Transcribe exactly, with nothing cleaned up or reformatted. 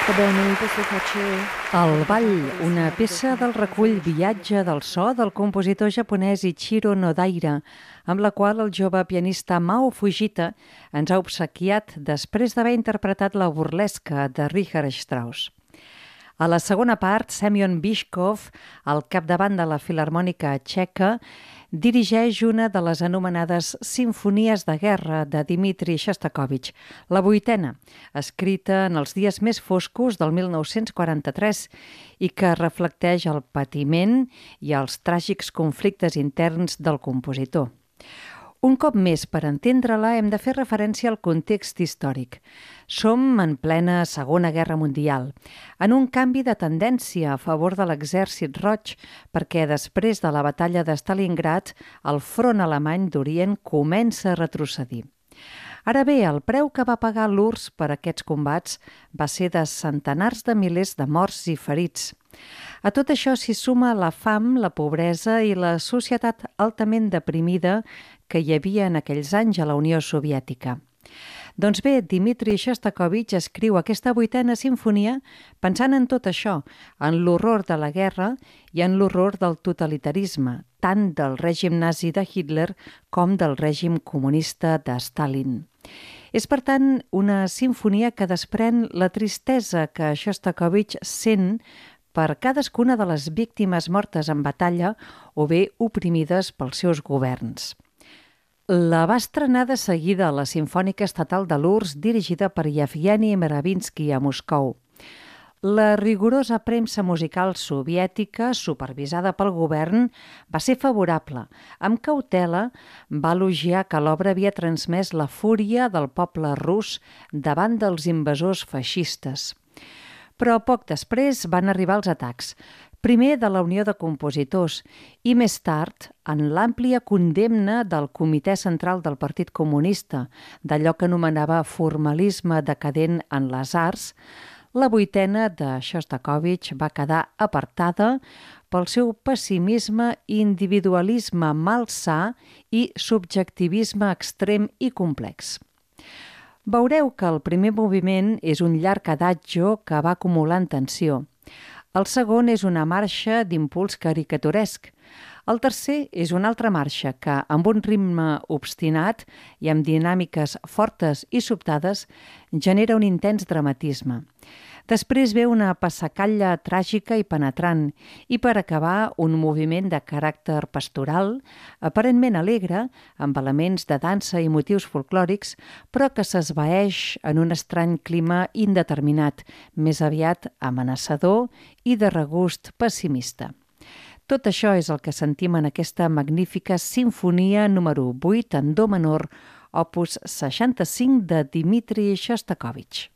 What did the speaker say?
Będą posłuchacie El ball, una peça del recull Viatge del so del compositor japonès Ichiro Nodaira, amb la qual el jove pianista Mao Fujita ens ha obsequiat després d'haver interpretat la burlesca de Richard Strauss. A la segona part, Semyon Bychkov, al capdavant de la Filharmònica Txeca, dirigeix una de les anomenades Simfonies de guerra de Dmitri Xostakóvitx, la vuitena, escrita en els dies més foscos del mil nou-cents quaranta-tres i que reflecteix el patiment i els tràgics conflictes interns del compositor. Un cop més, per entendre-la, hem de fer referència al context històric. Som en plena Segona Guerra Mundial, en un canvi de tendència a favor de l'Exèrcit Roig, perquè després de la batalla de Stalingrad, el front alemany d'Orient comença a retrocedir. Ara bé, el preu que va pagar l'U R S S per aquests combats va ser de centenars de milers de morts i ferits. A tot això s'hi suma la fam, la pobresa i la societat altament deprimida que hi havia en aquells anys a la Unió Soviètica. Doncs bé, Dmitri Xostakóvitx escriu aquesta vuitena sinfonia pensant en tot això, en l'horror de la guerra i en l'horror del totalitarisme, tant del règim nazi de Hitler com del règim comunista de Stalin. És, per tant, una sinfonia que desprèn la tristesa que Xostakóvitx sent per cadascuna de les víctimes mortes en batalla o bé oprimides pels seus governs. La va estrenar de seguida a la Simfònica Estatal de l'U R S S dirigida per Yevgeny Mravinsky a Moscou. La rigorosa premsa musical soviètica, supervisada pel govern, va ser favorable. Amb cautela va elogiar que l'obra havia transmès la fúria del poble rus davant dels invasors feixistes. Però poc després van arribar els atacs, primer de la Unió de Compositors i més tard en l'àmplia condemna del Comitè Central del Partit Comunista, d'allò que anomenava formalisme decadent en les arts. La vuitena de Xostakóvitx va quedar apartada pel seu pessimisme, individualisme malsà i subjectivisme extrem i complex. Veureu que el primer moviment és un llarg adagio que va acumulant tensió. El segon és una marxa d'impuls caricaturesc. El tercer és una altra marxa que, amb un ritme obstinat i amb dinàmiques fortes i sobtades, genera un intens dramatisme. Després ve una passacalla tràgica i penetrant i, per acabar, un moviment de caràcter pastoral, aparentment alegre, amb elements de dansa i motius folclòrics, però que s'esvaeix en un estrany clima indeterminat, més aviat amenaçador i de regust pessimista. Tot això és el que sentim en aquesta magnífica sinfonia número vuit en do menor, opus seixanta-cinc de Dmitri Xostakóvitx.